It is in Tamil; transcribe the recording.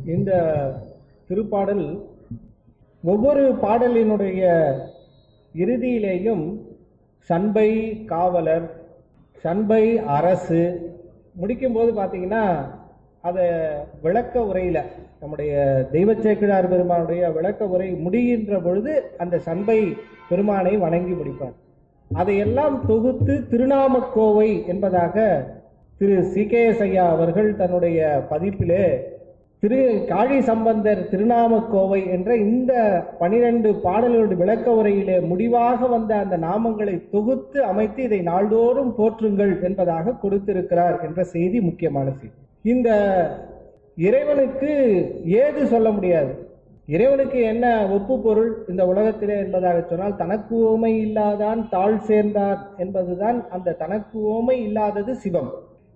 இந்த திருப்பாடல் ஒவ்வொரு பாடலினுடைய இறுதியிலேயும் சண்பை காவலர், சண்பை அரசு முடிக்கும்போது பார்த்தீங்கன்னா அதை விளக்க உரையில் நம்முடைய தெய்வச்சேக்கிழார் பெருமானுடைய விளக்க உரை முடிகின்ற பொழுது அந்த சண்பை பெருமானை வணங்கி முடிப்பார். அதையெல்லாம் தொகுத்து திருநாமக்கோவை என்பதாக திரு சி.கே.எஸ். ஐயா அவர்கள் தன்னுடைய பதிப்பிலே திரு காழி சம்பந்தர் திருநாமக்கோவை என்ற இந்த 12 பாடல்களுடைய விளக்க உரையிலே முடிவாக வந்த அந்த நாமங்களை தொகுத்து அமைத்து இதை நாள்தோறும் போற்றுங்கள் என்பதாக கொடுத்திருக்கிறார் என்ற செய்தி முக்கியமான செய்தி. இந்த இறைவனுக்கு ஏது சொல்ல முடியாது, இறைவனுக்கு என்ன ஒப்பு பொருள் இந்த உலகத்திலே என்பதாக சொன்னால் தனக்கு ஓமை இல்லாதான் தாழ் சேர்ந்தார் என்பதுதான். அந்த தனக்கு ஓமை இல்லாதது சிவம்.